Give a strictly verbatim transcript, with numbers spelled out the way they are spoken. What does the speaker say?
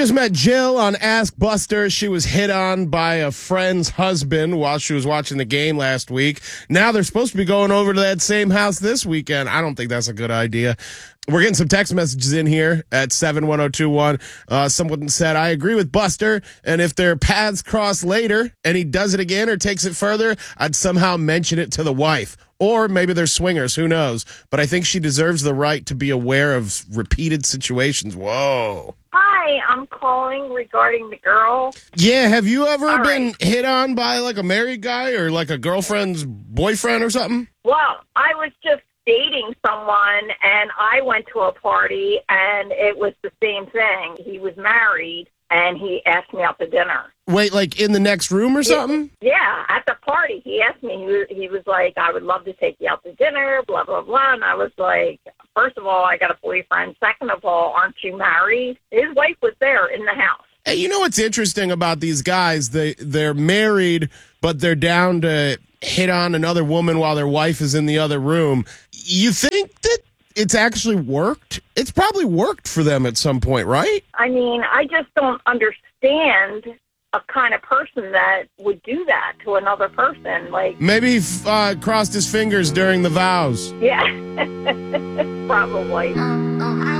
just met Jill on Ask Buster. She was hit on by a friend's husband while she was watching the game last week. Now they're supposed to be going over to that same house this weekend. I don't think that's a good idea. We're getting some text messages in here at seven one zero two one. Uh, someone said, I agree with Buster, and if their paths cross later and he does it again or takes it further, I'd somehow mention it to the wife. Or maybe they're swingers, who knows? But I think she deserves the right to be aware of repeated situations. Whoa. Hi, I'm calling regarding the girl. Yeah, have you ever All been right. hit on by like a married guy or like a girlfriend's boyfriend or something? Well, I was just dating someone, and I went to a party, and it was the same thing. He was married, and he asked me out to dinner. Wait, like in the next room or something? Yeah, at the party. He asked me, he was, he was like, I would love to take you out to dinner, blah, blah, blah. And I was like, first of all, I got a boyfriend. Second of all, aren't you married? His wife was there in the house. Hey, you know what's interesting about these guys? They, they're married, but they're down to hit on another woman while their wife is in the other room. You think that it's actually worked? It's probably worked for them at some point, right? I mean, I just don't understand a kind of person that would do that to another person. Like, Maybe he uh, crossed his fingers during the vows. yeah, probably.